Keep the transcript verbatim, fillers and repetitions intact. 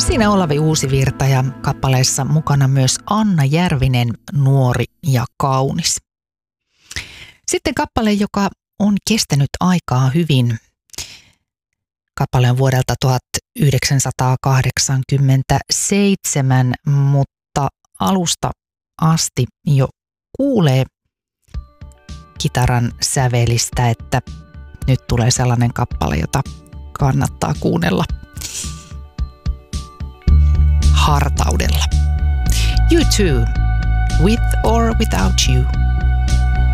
Siinä Olavi Uusivirta ja kappaleessa mukana myös Anna Järvinen, Nuori ja kaunis. Sitten kappale, joka on kestänyt aikaa hyvin. Kappale on vuodelta tuhatyhdeksänsataakahdeksankymmentäseitsemän, mutta alusta asti jo kuulee kitaran sävelistä, että nyt tulee sellainen kappale, jota kannattaa kuunnella hartaudella. You Too, With or Without You.